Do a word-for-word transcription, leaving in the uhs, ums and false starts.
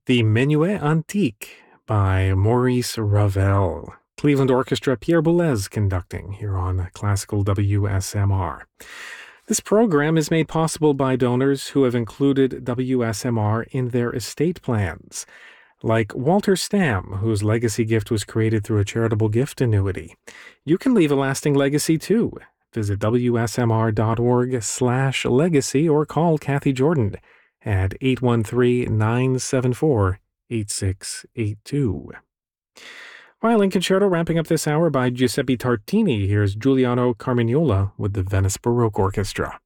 The Menuet Antique by Maurice Ravel. Cleveland Orchestra, Pierre Boulez conducting here on Classical W S M R. This program is made possible by donors who have included W S M R in their estate plans, like Walter Stamm, whose legacy gift was created through a charitable gift annuity. You can leave a lasting legacy too. Visit W S M R dot org slash legacy or call Kathy Jordan at eight one three, nine seven four, eight six eight two. Violin Concerto wrapping up this hour by Giuseppe Tartini. Here's Giuliano Carmignola with the Venice Baroque Orchestra.